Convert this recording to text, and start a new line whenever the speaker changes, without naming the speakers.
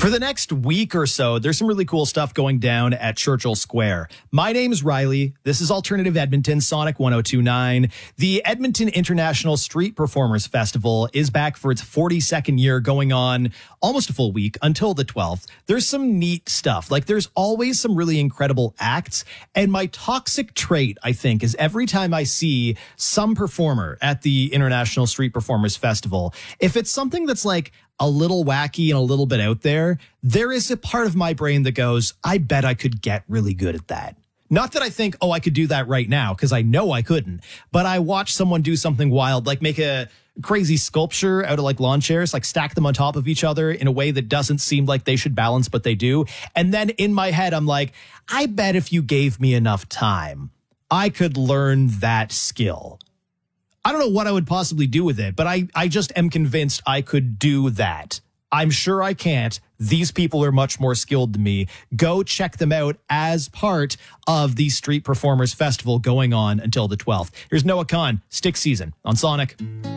For the next week or so, there's some really cool stuff going down at Churchill Square. My name's Riley. This is Alternative Edmonton, Sonic 102.9. The Edmonton International Street Performers Festival is back for its 42nd year, going on almost a full week until the 12th. There's some neat stuff. Like, there's always some really incredible acts. And my toxic trait, I think, is every time I see some performer at the International Street Performers Festival, if it's something that's like a little wacky and a little bit out there, there is a part of my brain that goes, I bet I could get really good at that. Not that I think, oh, I could do that right now, because I know I couldn't. But I watch someone do something wild, like make a crazy sculpture out of like lawn chairs, like stack them on top of each other in a way that doesn't seem like they should balance, but they do. And then in my head, I'm like, I bet if you gave me enough time, I could learn that skill. I don't know what I would possibly do with it, but I just am convinced I could do that. I'm sure I can't. These people are much more skilled than me. Go check them out as part of the Street Performers Festival going on until the 12th. Here's Noah Kahn, Stick Season on Sonic.